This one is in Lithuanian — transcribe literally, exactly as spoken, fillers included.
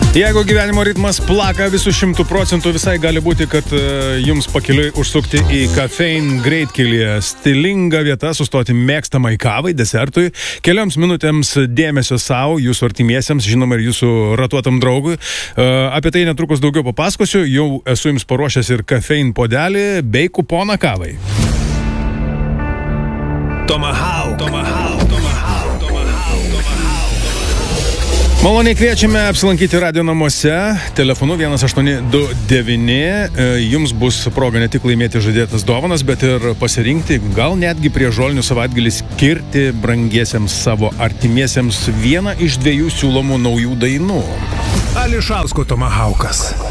Jeigu gyvenimo ritmas plaka visų šimtų procentų, visai gali būti, kad uh, jums pakeliui užsukti į Caffeine greitkelyje. Stilinga vieta sustoti mėgstamai kavai, desertui, kelioms minutėms dėmesio savo, jūsų artimiesiems, žinoma ir jūsų ratuotam draugui. Uh, apie tai netrukus daugiau papasakosiu, jau esu jums paruošęs ir Caffeine puodelį bei kuponą kavai. Tomahawk, Tomahawk, Tomahawk, Tomahawk, Tomahawk. Maloniai kviečiame apsilankyti radio namuose, telefonu vienas aštuoni du devyni. Jums bus proga ne tik laimėti žadėtas dovanas, bet ir pasirinkti, gal netgi prie žolinių savaitgalį skirti brangiesiems savo artimiesiems vieną iš dviejų siūlomų naujų dainų. Ališausko Tomahawkas.